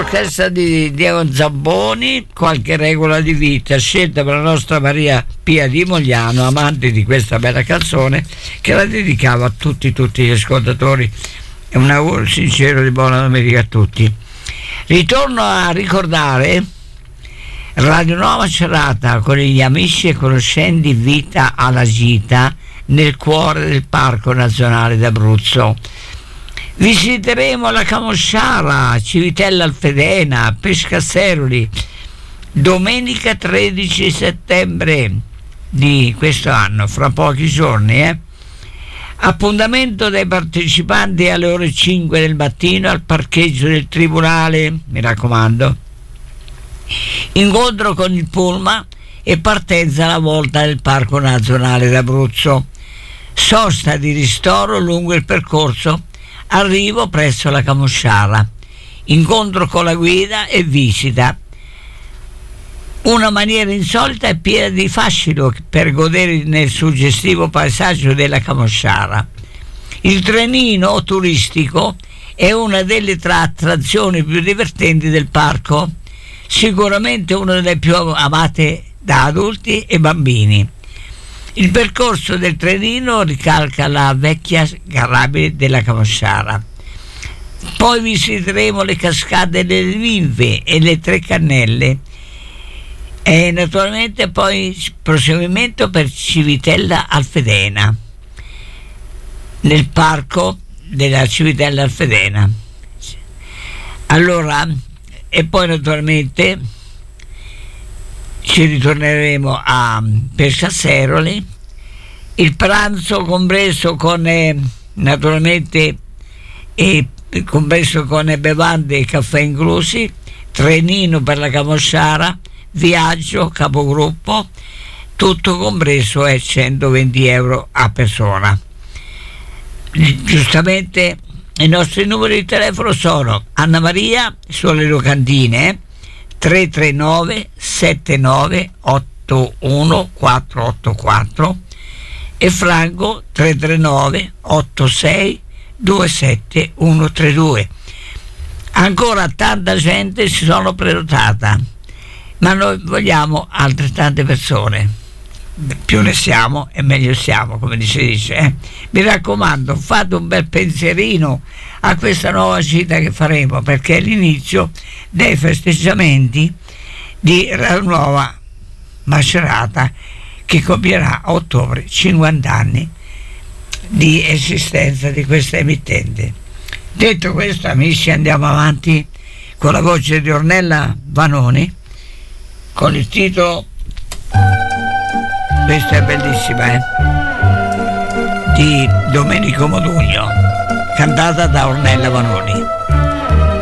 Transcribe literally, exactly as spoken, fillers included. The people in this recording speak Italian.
l'orchestra di Diego Zamboni, Qualche regola di vita, scelta per la nostra Maria Pia di Mogliano, amante di questa bella canzone, che la dedicava a tutti, tutti gli ascoltatori. E un auguro sincero di buona domenica a tutti. Ritorno a ricordare Radio Nuova Cerrata con gli amici e conoscenti Vita alla Gita nel cuore del Parco Nazionale d'Abruzzo. Visiteremo la Camosciara, Civitella Alfedena, Pescasseroli, domenica tredici settembre di questo anno, fra pochi giorni. Eh? Appuntamento dei partecipanti alle ore cinque del mattino al parcheggio del Tribunale, mi raccomando. Incontro con il pullman e partenza alla volta del Parco Nazionale d'Abruzzo. Sosta di ristoro lungo il percorso, arrivo presso la Camosciara, incontro con la guida e visita. Una maniera insolita e piena di fascino per godere nel suggestivo paesaggio della Camosciara. Il trenino turistico è una delle tra attrazioni più divertenti del parco, sicuramente una delle più amate da adulti e bambini. Il percorso del trenino ricalca la vecchia Garabile della Camosciara. Poi visiteremo le cascate delle Ninfe e le Tre Cannelle e naturalmente poi proseguimento per Civitella Alfedena, nel parco della Civitella Alfedena. Allora, e poi naturalmente ci ritorneremo a Pescasseroli, il pranzo compreso con eh, naturalmente eh, compreso con bevande e caffè inclusi, trenino per la Camosciara, viaggio, capogruppo, tutto compreso è centoventi euro a persona. Giustamente i nostri numeri di telefono sono Anna Maria sulle locandine tre tre nove sette nove otto uno quattro otto quattro e Franco tre tre nove otto sei due sette uno tre due. Ancora tanta gente si sono prenotata, ma noi vogliamo altrettante persone. Più ne siamo e meglio siamo, come si dice. Eh? Mi raccomando, fate un bel pensierino a questa nuova gita che faremo, perché è l'inizio dei festeggiamenti di Radio Nuova Macerata, che compierà a ottobre cinquanta anni di esistenza di questa emittente. Detto questo, amici, andiamo avanti con la voce di Ornella Vanoni con il titolo, questa è bellissima, eh? di Domenico Modugno, cantata da Ornella Vanoni.